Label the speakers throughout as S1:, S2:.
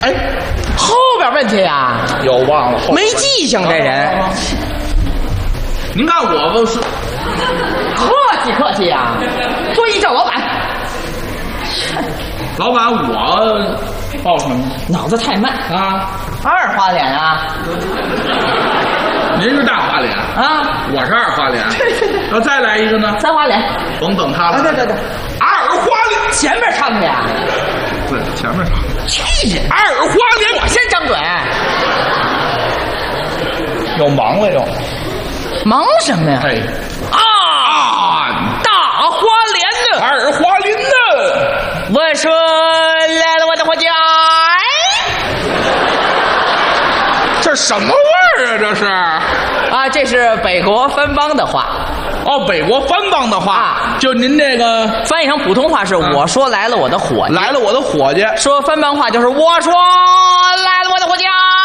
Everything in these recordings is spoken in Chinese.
S1: 哎，
S2: 后边问去呀？
S1: 又忘了，
S2: 没记性这人。
S1: 您看我不是
S2: 客气呀，坐一叫老板。
S1: 老板，我报什么？
S2: 脑子太慢
S1: 啊！
S2: 二花脸啊！
S1: 您是大花脸
S2: 啊，
S1: 我是二花脸。要再来一个呢？
S2: 三花脸。
S1: 甭等他了。
S2: 对，
S1: 二花脸，
S2: 前面唱的呀。
S1: 对，前面唱。
S2: 去人！
S1: 二花脸，
S2: 我先张嘴。
S1: 又忙了又。
S2: 忙什么呀？
S1: 哎，
S2: 大花脸呢？
S1: 二花脸呢？
S2: 我说来了我的伙计。
S1: 这什么味儿啊？这是
S2: 啊，这是北国番邦的话。
S1: 哦，北国番邦的话，
S2: 啊、
S1: 就您这个
S2: 翻译成普通话是我说来了我的伙计，
S1: 来了我的伙计。
S2: 说番邦话就是我说来了我的伙计。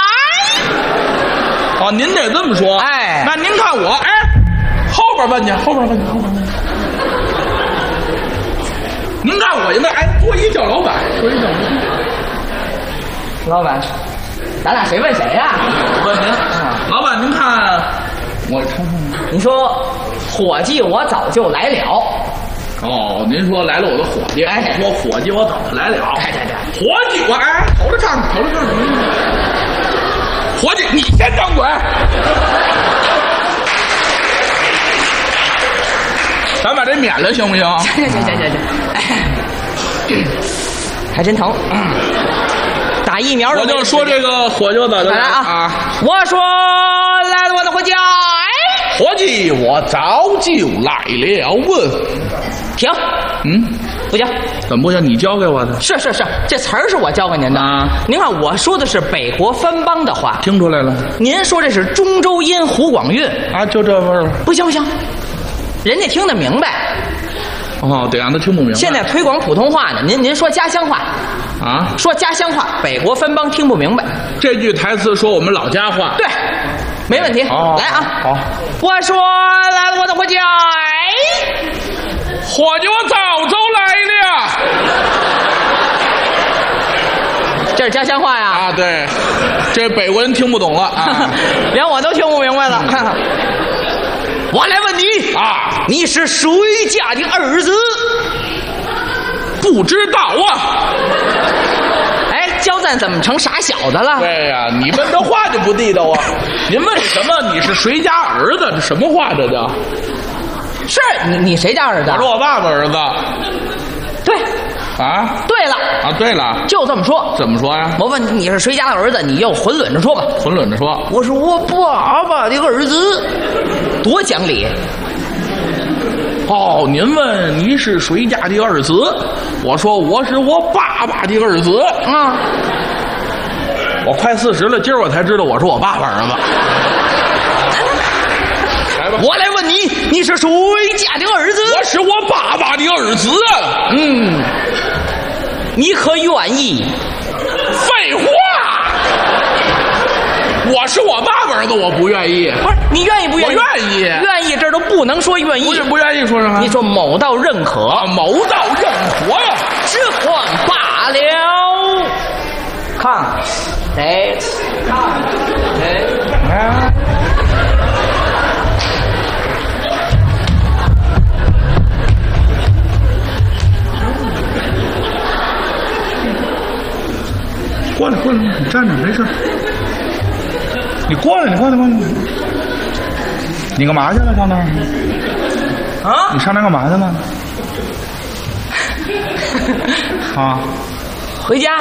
S1: 哦，您得这么说。
S2: 哎，
S1: 那您看我，哎，后边问去。您看我现在，哎，多一叫老板，
S2: 老板，咱俩谁问谁呀？
S1: 问您，老板，您看我瞅瞅。
S2: 你说，伙计，我早就来了。
S1: 哦，您说来了我的伙计，
S2: 哎，
S1: 说伙计，我早就来了。
S2: 对，
S1: 伙计，我哎，瞅着唱。伙计，你先张嘴。咱把这免了行不行？
S2: 行，还真疼。打疫苗。
S1: 我就说这个伙计，我早就来
S2: 啊！我说来了我的伙计。哎，
S1: 伙计，我早就来了。
S2: 停。不行。
S1: 怎么不行？你教给我的。
S2: 是，这词儿是我教给您的啊。您看我说的是北国番邦的话，
S1: 听出来了。
S2: 您说这是中州音湖广韵
S1: 啊，就这味儿。
S2: 不行，人家听得明白。
S1: 哦，得让他听不明白。
S2: 现在推广普通话呢，您说家乡话
S1: 啊？
S2: 说家乡话，北国番邦听不明白。
S1: 这句台词说我们老家话。
S2: 对，没问题。来啊！
S1: 好，
S2: 我说来了我的伙计。
S1: 伙计，我早就来了。
S2: 这是家乡话呀？
S1: 啊，对，这北国人听不懂了啊，
S2: 连我都听不明白了。我来问你
S1: 啊，
S2: 你是谁家的儿子？
S1: 不知道啊。
S2: 哎，教咱怎么成傻小子了？
S1: 对呀，你问这话就不地道啊。您问什么？你是谁家儿子？这什么话？这叫？
S2: 是你谁家儿子？
S1: 我是我爸爸儿子。
S2: 对。
S1: 啊？
S2: 对了。
S1: 啊，对了。
S2: 就这么说。
S1: 怎么说呀？
S2: 我问你是谁家的儿子，你又混乱着说吧。
S1: 混乱着说。
S2: 我是我爸爸的儿子，多讲理。
S1: 哦，您问你是谁家的儿子？我说我是我爸爸的儿子。
S2: 啊。
S1: 我快40了，今儿我才知道我是我爸爸儿子。
S2: 我来问你，你是谁家的儿子？
S1: 我是我爸爸的儿子。
S2: 你可愿意？
S1: 废话，我是我爸爸儿子，我不愿意。
S2: 不是你愿意不愿意？
S1: 我愿意。
S2: 愿意这都不能说愿意。
S1: 不愿意说什么？
S2: 你说某道认可。
S1: 某道认可呀，
S2: 这换罢了。看，
S1: 过来，你站着没事。你过来。你干嘛去了？上那儿？
S2: 啊？
S1: 你上那儿干嘛去了？啊？
S2: 回家。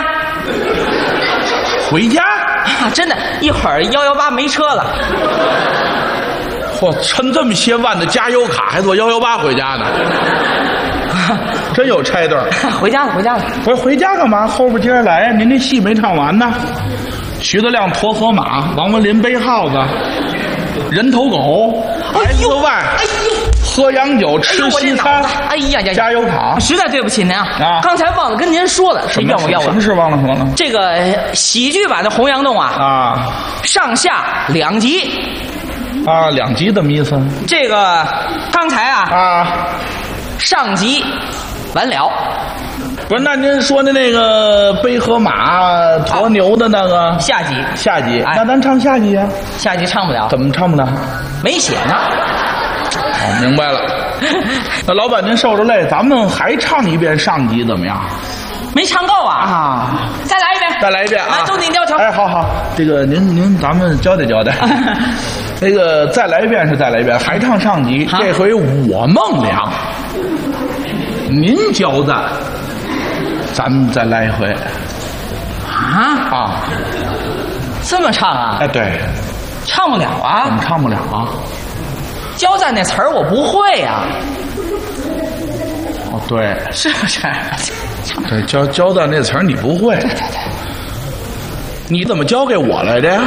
S1: 回家？
S2: 真的，一会儿118没车了。
S1: 嚯，趁这么些万的加油卡，还坐118回家呢。真有差段。
S2: 回家了。
S1: 不是回家干嘛？后边接着来呀！您这戏没唱完呢。徐德亮驮河马，王文林背耗子，人头狗，孩子外，喝洋酒，吃西餐。
S2: 哎呀，
S1: 加油卡。
S2: 实在对不起您啊！刚才忘了跟您说了，是冤我。
S1: 什么事忘了说了？
S2: 这个喜剧版的《洪阳洞》啊，上下2集。
S1: 啊，2集怎么意思？
S2: 这个刚才上集完了，
S1: 不是，那您说的那个背河马驮牛的那个
S2: 下集，
S1: 下集，
S2: 哎
S1: 那咱唱下集啊？
S2: 下集唱不了，
S1: 怎么唱不了？
S2: 没写呢。
S1: 哦，明白了。那老板您受着累，咱们还唱一遍上集怎么样？
S2: 没唱够啊！再来一遍，
S1: 再来一遍啊！
S2: 就你要求。
S1: 哎，好，这个您咱们交代交代。那个再来一遍是再来一遍，还唱上集，这回我孟良，您交赞，咱们再来一回。啊，
S2: 这么唱啊？
S1: 哎，对，
S2: 唱不了
S1: 怎么
S2: 啊！
S1: 唱不了啊？
S2: 交赞那词儿我不会呀、
S1: 哦，对，
S2: 是不是？
S1: 对，交代那词儿你不会，
S2: 对，
S1: 你怎么交给我来的呀？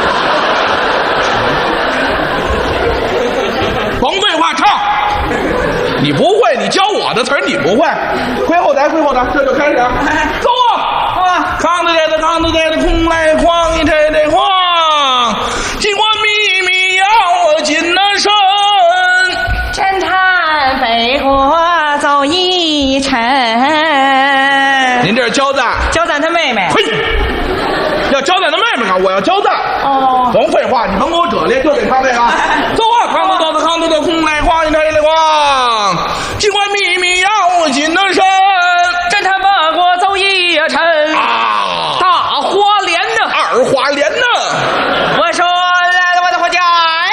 S1: 甭废话，唱！你不会，你教我的词儿你不会，归后台，这就开始，走啊！扛着这的空来晃一抬的晃，尽管秘密要紧那身。
S2: 侦探北国走一程。
S1: 您这是交赞，
S2: 交赞他妹妹。
S1: 嘿，要交赞他妹妹啊！我要交赞。
S2: 哦，
S1: 甭废话，你甭给我遮咧，就得唱这个。走啊，扛着的空来晃一抬的晃，尽管秘密要紧的身。
S2: 侦探北国走一程。
S1: 啊，
S2: 大花莲呢？
S1: 二花莲呢？
S2: 我说来了，我的伙计。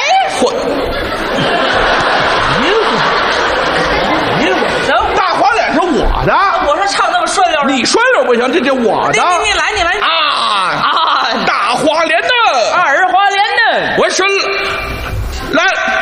S1: 大花脸是我的。
S2: 我说唱那么顺溜的，
S1: 你顺溜不行，这我的。
S2: 你来
S1: 啊！大花脸呢？
S2: 二花莲呢？
S1: 我是来，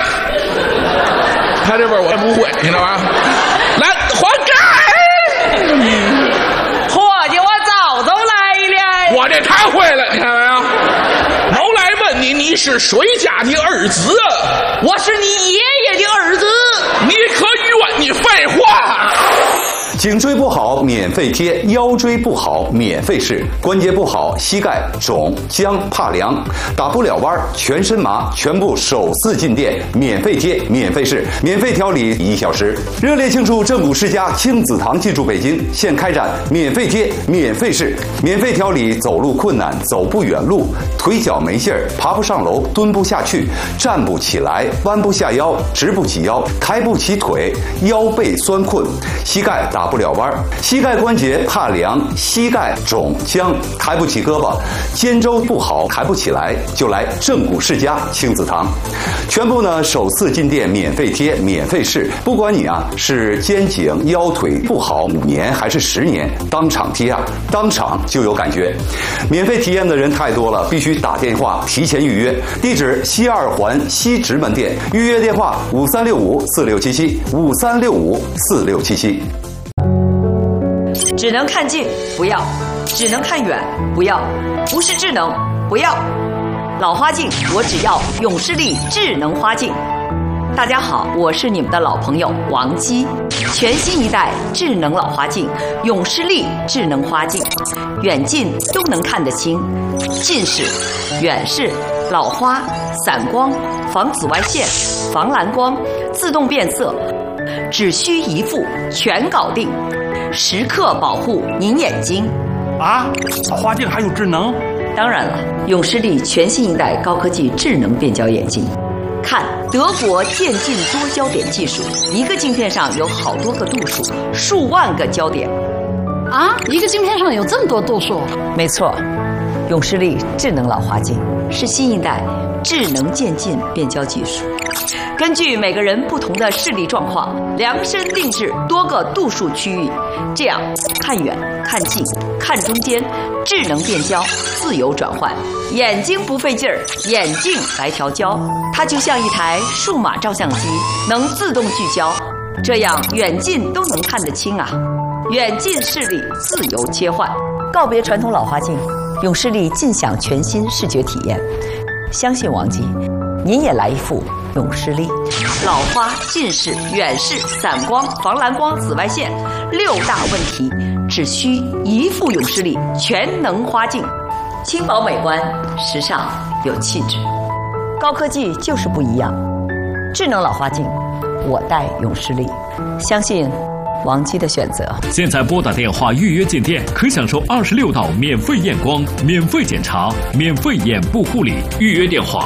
S1: 他这边我也不会，你知道吗？来，活该！
S2: 伙计，我早来了。
S1: 我这太会了，你看没有？都来问你是谁家的儿子？
S2: 我是你爷爷的儿子。
S1: 你可冤！你废话！
S3: 颈椎不好免费贴，腰椎不好免费试，关节不好膝盖肿僵怕凉，打不了弯全身麻，全部首次进店免费贴免费试，免费调理1小时。热烈庆祝正骨世家亲子堂进驻北京，现开展免费贴免费试，免费调理走路困难、走不远路、腿脚没劲儿、爬不上楼、蹲不下去、站不起来、弯不下腰、直不起腰、抬不起腿、腰背酸困、膝盖打不了弯，膝盖关节怕凉，膝盖肿僵，抬不起胳膊，肩周不好，抬不起来，就来正骨世家亲子堂。全部呢首次进店免费贴免费试，不管你是肩颈腰腿不好5年还是10年，当场贴当场就有感觉。免费体验的人太多了，必须打电话提前预约。地址西2环西直门店，预约电话5365467753654677。
S4: 只能看近不要，只能看远不要，不是智能不要。老花镜我只要永视力智能花镜。大家好，我是你们的老朋友王姬。全新一代智能老花镜永视力智能花镜，远近都能看得清，近视、远视、老花、散光、防紫外线、防蓝光、自动变色，只需一副全搞定，时刻保护您眼睛。
S5: 啊，老花镜还有智能？
S4: 当然了，永视力全新一代高科技智能变焦眼镜。看德国渐进多焦点技术，一个镜片上有好多个度数，数万个焦点。
S6: 啊，一个镜片上有这么多度数？
S4: 没错，永视力智能老花镜是新一代智能渐进变焦技术，根据每个人不同的视力状况，量身定制多个度数区域，这样看远、看近、看中间，智能变焦，自由转换，眼睛不费劲儿，眼镜来调焦，它就像一台数码照相机，能自动聚焦，这样远近都能看得清啊！远近视力自由切换，告别传统老花镜，永视力尽享全新视觉体验。相信王姬，您也来一副永视力。老花、近视、远视、散光、防蓝光、紫外线6大问题，只需一副永视力全能花镜，轻薄美观，时尚有气质。高科技就是不一样，智能老花镜，我戴永视力，相信王姬的选择。
S7: 现在拨打电话预约进店，可享受26道免费验光、免费检查、免费眼部护理。预约电话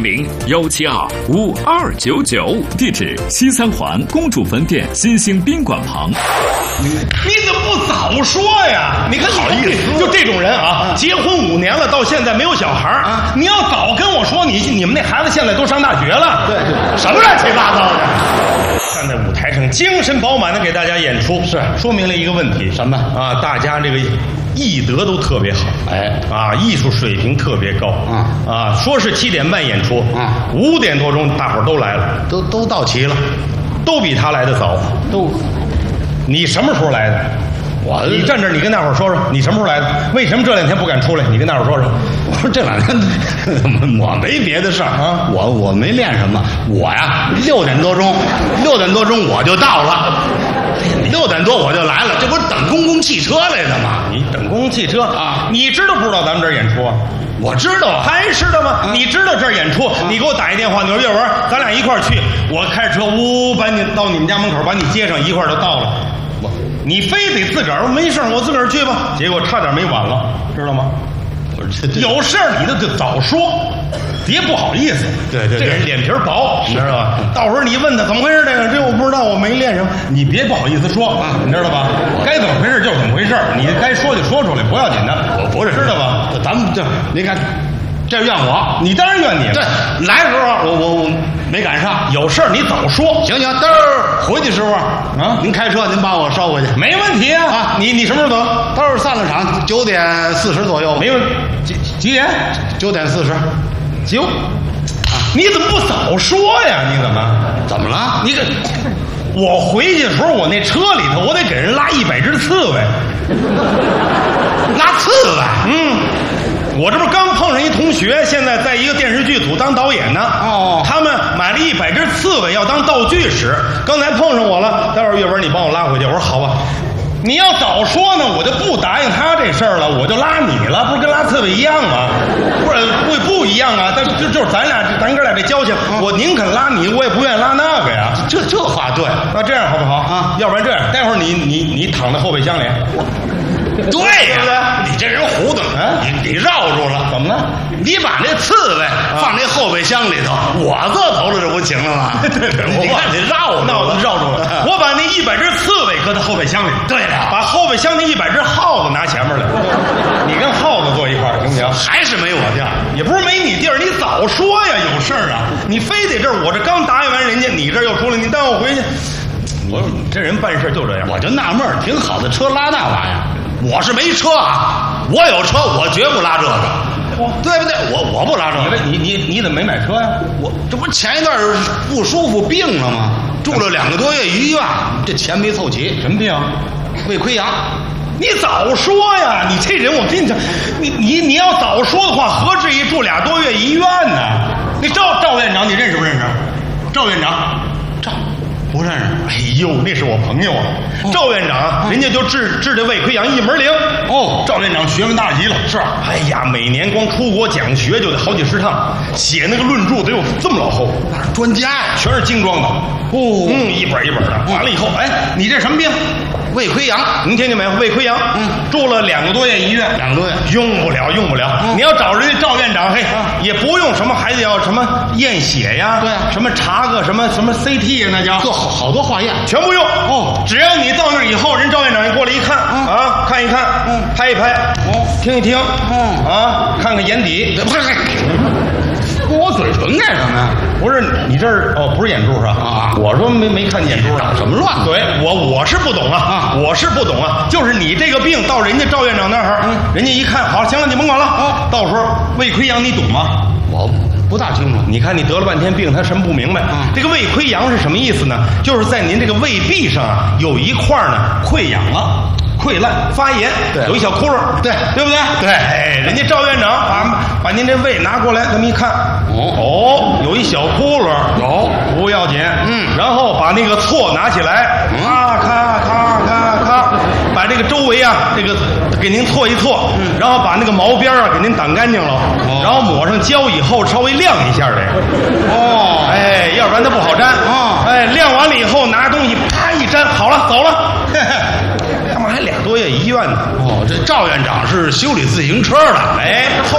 S7: 400-172-5299，地址西三环公主坟店新兴宾馆旁。
S8: 你怎么不早说呀？你看好意思，就这种人啊，结婚5年了，到现在没有小孩啊！你要早跟我说，你们那孩子现在都上大学了，对，什么乱七八糟的！站在舞台上精神饱满的给大家演出，是说明了一个问题，什么啊？大家这个艺德都特别好，艺术水平特别高，说是7点半演出，5点多钟大伙儿都来了，都到齐了，都比他来的早，都。你什么时候来的？你站这儿，你跟大伙儿说说，你什么时候来的？为什么这2天不敢出来？你跟大伙儿说说。
S9: 我说这2天我没别的事儿啊，我没练什么，我呀6点多钟我就到了，6点多我就来了，这不是等公共汽车来的吗？
S8: 你等公共汽车啊？你知道不知道咱们这儿演出啊？
S9: 我知道，
S8: 还知道吗？你知道这儿演出，你给我打一电话，你说岳文，咱俩一块儿去，我开着车把你到你们家门口，把你接上，一块儿就到了。你非得自个儿没事我自个儿去吧，结果差点没晚了，知道吗？有事儿你就早说，别不好意思。对，这人脸皮薄，你知道吧？到时候你问他怎么回事，这我不知道，我没练什么，你别不好意思说，你知道吧？该怎么回事就怎么回事，你该说就说出来，不要紧的。我不是知道吧？
S9: 咱们这您看，这怨我，
S8: 你当然怨你了。
S9: 对，来的时候我没赶上，
S8: 有事儿你早说。
S9: 行，等回去时候啊，您开车您把我捎回去，
S8: 没问题啊。你什么时候走？
S9: 到时候散了场9点40左右，
S8: 没问几点
S9: ？9点40。
S8: 9。你怎么不早说呀？你
S9: 怎么了？
S8: 你我回去的时候，我那车里头我得给人拉100只刺猬，
S9: 拉刺猬。
S8: 我这不刚碰上一同学，现在在一个电视剧组当导演呢。他们买了100只刺猬要当道具使，刚才碰上我了。待会儿岳文你帮我拉回去。我说好吧。你要早说呢，我就不答应他这事儿了，我就拉你了，不是跟拉刺猬一样吗？不一样啊，但就是咱哥俩这交情，我宁肯拉你，我也不愿意拉那个呀。
S9: 这话对，
S8: 那这样好不好啊？要不然这样，待会儿你躺在后备箱里。
S9: 对呀，你这人糊涂啊！你绕住了，
S8: 怎么了？
S9: 你把那刺猬放那后备箱里头，我坐头了，这不行了吗？
S8: 对，
S9: 你看你绕住了，
S8: 我把那100只刺猬搁在后备箱里。
S9: 对了，
S8: 把后备箱那100只耗子拿前面来，你跟耗子坐一块儿行不行？
S9: 还是没我地儿，
S8: 也不是没你地儿，你早说呀，有事儿啊！你非得这儿，我这刚答应完人家，你这儿又出来，你带我回去。我这人办事就这样，
S9: 我就纳闷儿，挺好的车拉那玩意儿。我是没车啊，我有车，我绝不拉这个，对不对？我不拉这个。
S8: 你怎么没买车呀？
S9: 我这不前一段不舒服病了吗？住了2个多月医院，这钱没凑齐。
S8: 什么病？
S9: 胃溃疡。
S8: 你早说呀！你这人，我跟你讲，你要早说的话，何至于住2多月医院呢？那赵院长，你认识不认识？赵院长，
S9: 不认识。
S8: 哎呦，那是我朋友啊。赵院长，人家就治这胃溃疡一门灵。赵院长学问大极了。是。哎呀，每年光出国讲学就得好几10趟，写那个论著得有这么老厚。
S9: 专家呀，
S8: 全是精装的。一本一本的。完了以后，你这什么病？
S9: 胃溃疡。
S8: 您听见没有？胃溃疡。住了2个多月医院。
S9: 2个多月。
S8: 用不了。你要找人家赵院长，也不用什么，还得要什么验血呀？
S9: 对。
S8: 什么查个什么 CT 呀？那叫
S9: 好多化验，
S8: 全不用。只要你到那儿以后，人赵院长一过来一看，看一看，拍一拍，听一听，看看眼底。
S9: 不是，我嘴唇干什么呀？
S8: 不是你这儿不是眼珠是吧？我说没看见眼珠呢，
S9: 什么乱？
S8: 对，我是不懂啊，我是不懂啊。就是你这个病到人家赵院长那儿，人家一看，好，行了，你甭管了。到时候胃溃疡你懂吗？
S9: 我不大清楚。
S8: 你看你得了半天病，他什么不明白？这个胃溃疡是什么意思呢？就是在您这个胃壁上有一块呢溃疡了。溃烂发炎，有一小窟窿，对不对？对，人家赵院长把您这胃拿过来，这么一看，有一小窟窿，有不要紧，然后把那个锉拿起来，咔，把这个周围这个给您搓一搓，然后把那个毛边给您掸干净了，然后抹上胶以后稍微晾一下的。
S9: 哦，
S8: 哎，要不然它不好粘。哎，晾完了以后拿东西啪一粘，好了，走了。他们还2多月医院呢。
S9: 哦，这赵院长是修理自行车的。
S8: 哎。